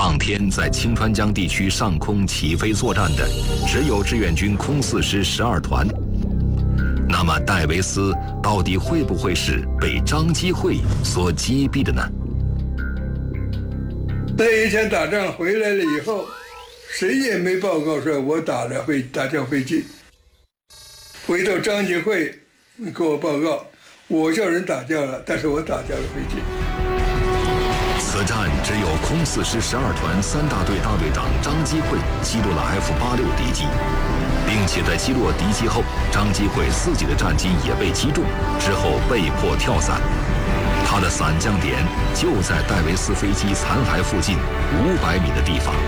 当天在清川江地区上空起飞作战的只有志愿军空四师12团。那么戴维斯到底会不会是被张基会所击毙的呢？ 那一天打仗回来了以后，谁也没报告说我打架飞机。回头张基会给我报告，我叫人打架了，但是我打架了飞机。 此战只有空四师12团3大队大队长张基会击落了 F-86敌机，并且在击落敌机后，张基会自己的战机也被击中，之后被迫跳伞。他的伞降点就在戴维斯飞机残骸附近500米的地方。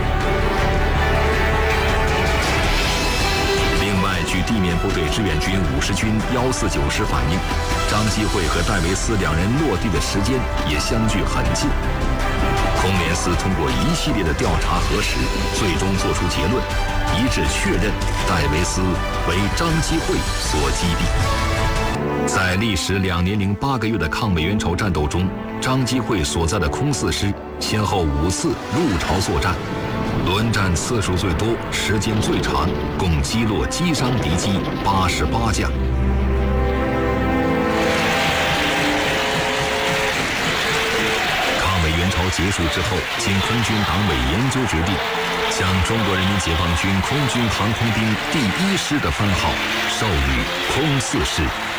另外，据地面部队志愿军50军149师反映，张基会和戴维斯两人落地的时间也相距很近。空联司通过一系列的调查核实，最终作出结论，一致确认戴维斯为张基会所击毙。在历时2年零8个月的抗美援朝战斗中，张基会所在的空四师先后5次入朝作战，轮战次数最多，时间最长，共击落击伤敌机88架。抗美援朝结束之后，经空军党委研究决定，将中国人民解放军空军航空兵第1师的番号授予空四师。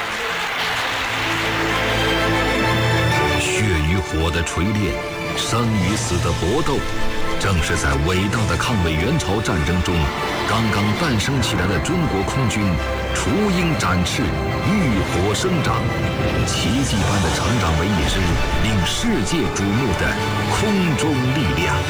血与火的锤炼，生与死的搏斗，正是在伟大的抗美援朝战争中，刚刚诞生起来的中国空军雏鹰展翅，浴火生长，奇迹般的成长为一支令世界瞩目的空中力量。